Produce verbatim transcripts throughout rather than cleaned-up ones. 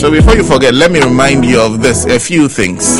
So before you forget, let me remind you of this, a few things.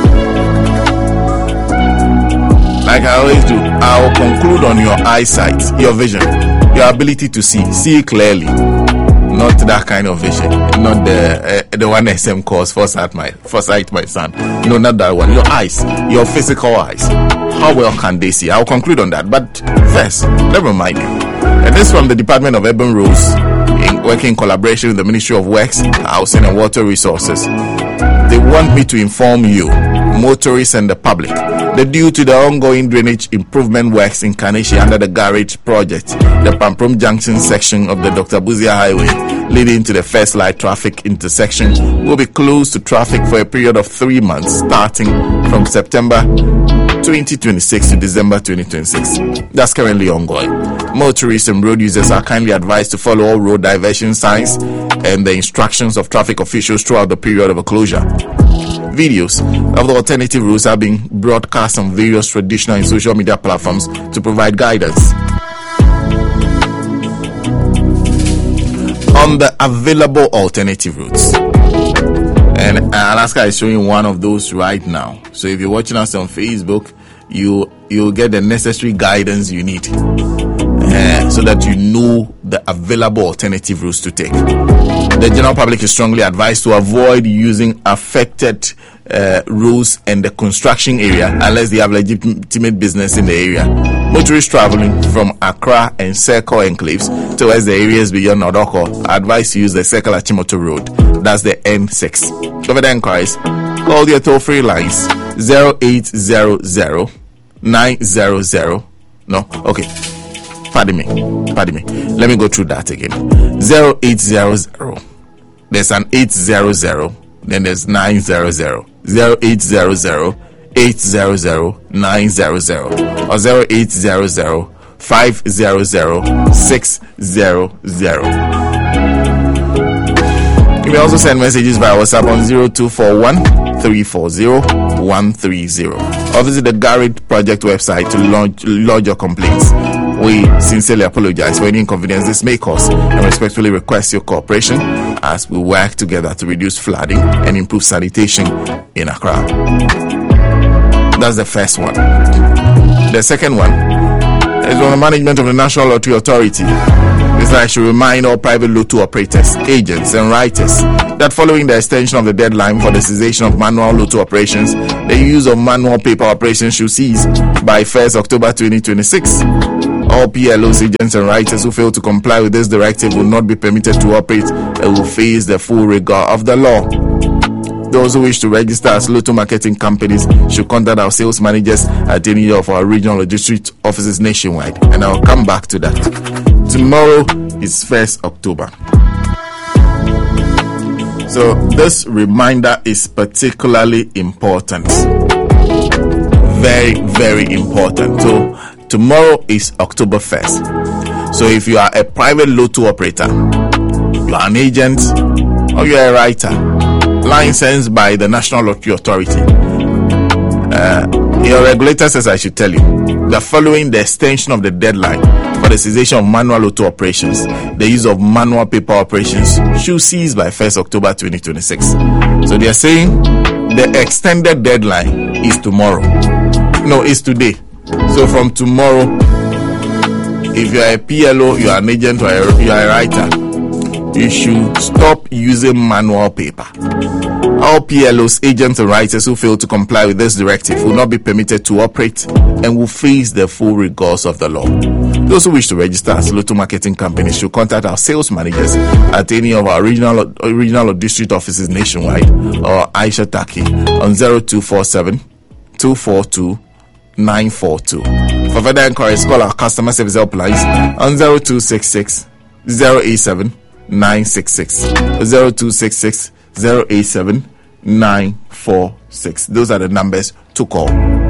Like I always do, I will conclude on your eyesight, your vision, your ability to see, see clearly. Not that kind of vision, not the uh, the one S M calls foresight, my foresight, my son. No, not that one. Your eyes, your physical eyes. How well can they see? I'll conclude on that. But first, let me remind you. And this is from the Department of Urban Roads, in working in collaboration with the Ministry of Works, Housing and Water Resources. They want me to inform you, motorists and the public, that due to the ongoing drainage improvement works in Kaneshie under the Garage project, the Pamprom Junction section of the Doctor Buzia Highway leading to the First Light traffic intersection will be closed to traffic for a period of three months starting from September twenty twenty-six to December twenty twenty-six. That's currently ongoing. Motorists and road users are kindly advised to follow all road diversion signs and the instructions of traffic officials throughout the period of a closure. Videos of the alternative routes are being broadcast on various traditional and social media platforms to provide guidance on the available alternative routes. And Alaska is showing one of those right now. So if you're watching us on Facebook, you you'll get the necessary guidance you need uh, so that you know the available alternative routes to take. The general public is strongly advised to avoid using affected uh, roads and the construction area unless they have legitimate business in the area. Motorists traveling from Accra and Circle enclaves towards the areas beyond Odoko are advised to use the Circle Achimoto Road. That's the N six. For further inquiries, call the toll-free lines zero eight zero zero nine zero zero. No? Okay. Pardon me. Pardon me. Let me go through that again. zero eight zero zero. There's an eight hundred, then there's nine hundred. zero eight zero zero eight hundred nine hundred or zero eight zero zero five hundred six hundred. You may also send messages via WhatsApp on zero two four one three four zero one three zero or visit the Garage Project website to lodge, lodge your complaints. We sincerely apologize for any inconvenience this may cause and respectfully request your cooperation as we work together to reduce flooding and improve sanitation in Accra. That's the first one. The second one is on the management of the National Lottery Authority. This I should remind all private lotto operators, agents, and writers that following the extension of the deadline for the cessation of manual lotto operations, the use of manual paper operations should cease by first October twenty twenty-six. All P L Os, agents, and writers who fail to comply with this directive will not be permitted to operate and will face the full rigor of the law. Those who wish to register as lotto marketing companies should contact our sales managers at any of our regional or district offices nationwide, and I'll come back to that. Tomorrow is first October. So this reminder is particularly important. Very, very important. So tomorrow is October first. So if you are a private lotto operator, you are an agent, or you are a writer, licensed by the National Lottery Authority, uh, your regulator says I should tell you that following the extension of the deadline for the cessation of manual lotto operations, the use of manual paper operations should cease by first October twenty twenty-six. So they are saying the extended deadline is tomorrow. No, it's today. So from tomorrow, if you are a P L O, you are an agent, or you are a writer, you should stop using manual paper. All P L Os, agents, and writers who fail to comply with this directive will not be permitted to operate and will face the full rigors of the law. Those who wish to register as lotto marketing companies should contact our sales managers at any of our regional, regional or district offices nationwide, or Aisha Taki on zero two four seven two four two nine four two. For further inquiries, call our customer service helplines on zero two six six zero eight seven nine six six zero two six six zero eight seven nine four six. Those are the numbers to call.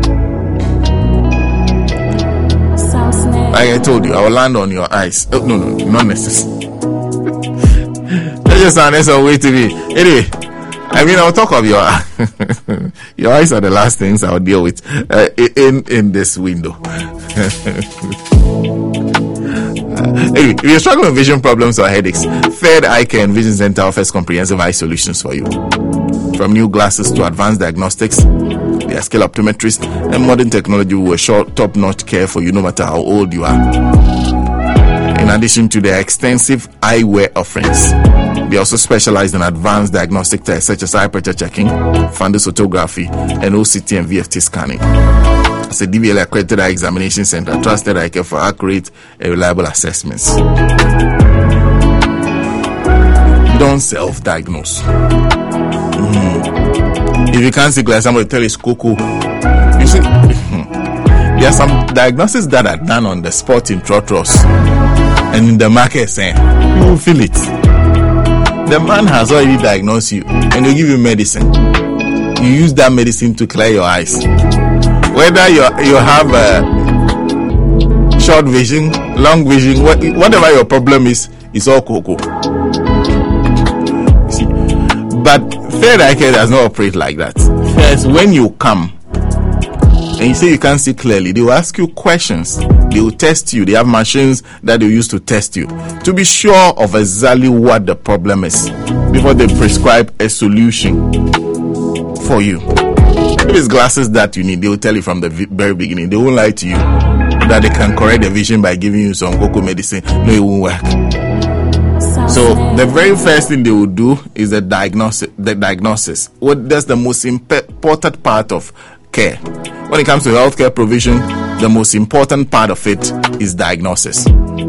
Like I told you, I will land on your eyes. Oh, no, no, not necessarily. That's just an answer way to be. Anyway, I mean, I'll talk of your your eyes are the last things I'll deal with uh, in in this window. uh, Anyway, if you're struggling with vision problems or headaches, Third Eye Care and Vision Center offers comprehensive eye solutions for you. From new glasses to advanced diagnostics, they are skilled optometrists, and modern technology will assure top-notch care for you no matter how old you are. In addition to their extensive eyewear offerings, they also specialize in advanced diagnostic tests such as eye pressure checking, fundus photography, and O C T and V F T scanning. As a D V L accredited eye examination center, trusted eye care for accurate and reliable assessments. Don't self-diagnose. Mm. If you can't see clearly, somebody tell you it's cuckoo. You see, there are some diagnoses that are done on the spot in Trotros and in the market, saying you will feel it. The man has already diagnosed you and they give you medicine. You use that medicine to clear your eyes. Whether you you have a short vision, long vision, whatever your problem is, it's all cocoa. See, but Third Eye Care does not operate like that. First, when you come and you say you can't see clearly, they will ask you questions. They will test you. They have machines that they use to test you to be sure of exactly what the problem is before they prescribe a solution for you. If it's glasses that you need, they will tell you from the very beginning. They won't lie to you that they can correct the vision by giving you some cocoa medicine. No, it won't work. So the very first thing they will do is the diagnosis. The diagnosis. What that's the most important part of care. When it comes to healthcare provision, the most important part of it is diagnosis,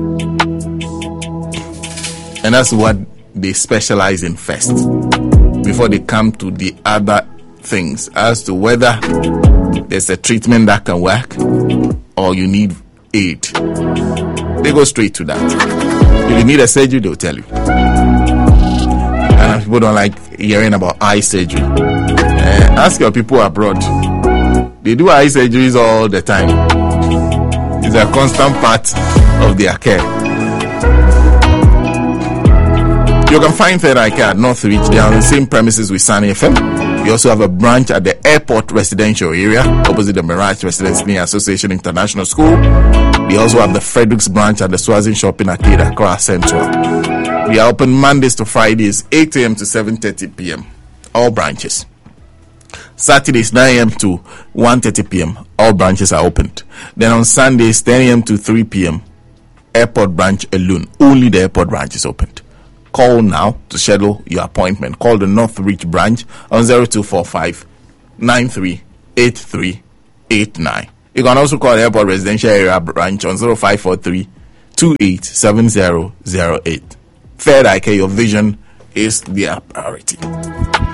and that's what they specialize in first before they come to the other things as to whether there's a treatment that can work or you need aid. They go straight to that. If you need a surgery, they'll tell you. And people don't like hearing about eye surgery. Uh, ask your people abroad. They do eye surgeries all the time. It's a constant part of their care. You can find Third Eye Care at Northreach. They are on the same premises with Sunny F M. We also have a branch at the airport residential area, opposite the Mirage Residency Association International School. We also have the Fredericks branch at the Swazin Shopping Arcade, Accra Central. We are open Mondays to Fridays, eight a.m. to seven thirty p.m. All branches. Saturdays, nine a.m. to one thirty p.m. All branches are opened. Then on Sundays, ten a.m. to three p.m. Airport branch alone. Only the airport branch is opened. Call now to schedule your appointment. Call the Northreach branch on zero two four five nine three eight three eight nine. You can also call the Airport Residential Area branch on zero five four three two eight seven zero zero eight. Third Eye Care, your vision is their priority.